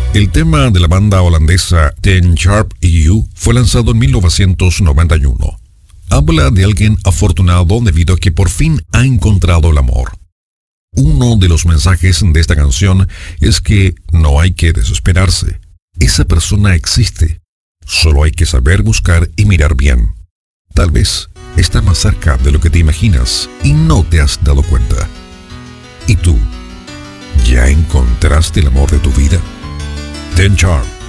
El tema de la banda holandesa Ten Sharp EU fue lanzado en 1991. Habla de alguien afortunado debido a que por fin ha encontrado el amor. Uno de los mensajes de esta canción es que no hay que desesperarse. Esa persona existe. Solo hay que saber buscar y mirar bien. Tal vez está más cerca de lo que te imaginas y no te has dado cuenta. ¿Y tú? ¿Ya encontraste el amor de tu vida? Ten Sharp.